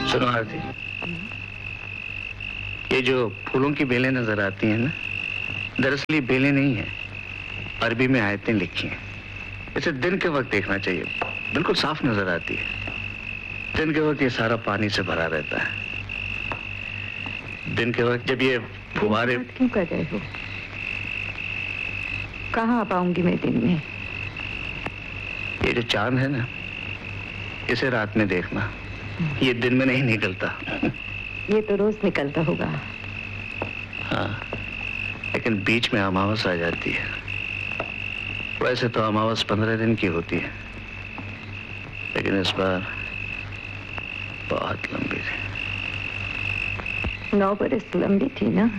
सुनो आरती, ये जो फूलों की बेलें नजर आती हैं ना, दरअसल ये बेलें नहीं है, अरबी में आयतें लिखी हैं। इसे दिन के वक्त देखना चाहिए, बिल्कुल साफ नजर आती है। दिन के वक्त ये सारा पानी से भरा रहता है। दिन के वक्त जब ये फुहारे क्यों कर रहे हो? कहाँ आ पाऊंगी मैं दिन में? ये जो चांद है ना, इसे रात में देखना, ये दिन में नहीं निकलता। ये तो रोज निकलता होगा। हाँ, लेकिन बीच में अमावस आ जाती है। वैसे तो अमावस 15 दिन की होती है, लेकिन इस बार बहुत लंबी थी। 9 बरस लंबी थी ना।